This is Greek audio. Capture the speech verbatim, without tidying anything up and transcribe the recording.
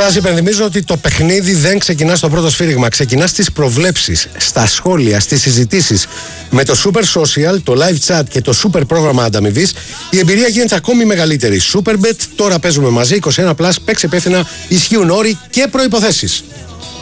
Σας υπενθυμίζω ότι το παιχνίδι δεν ξεκινά στο πρώτο σφύριγμα. Ξεκινά στις προβλέψεις, στα σχόλια, στις συζητήσεις. Με το Super Social, το live chat και το super πρόγραμμα ανταμοιβής, η εμπειρία γίνεται ακόμη μεγαλύτερη. Superbet, τώρα παίζουμε μαζί, είκοσι ένα συν, παίξε υπεύθυνα, ισχύουν όροι και προϋποθέσεις.